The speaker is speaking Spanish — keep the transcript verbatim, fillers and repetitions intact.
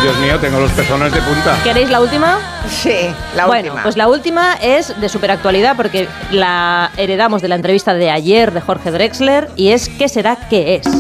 Dios mío, tengo los pezones de punta. ¿Queréis la última? Sí, la bueno, última. Pues la última es de superactualidad porque la heredamos de la entrevista de ayer de Jorge Drexler y es ¿qué será que es?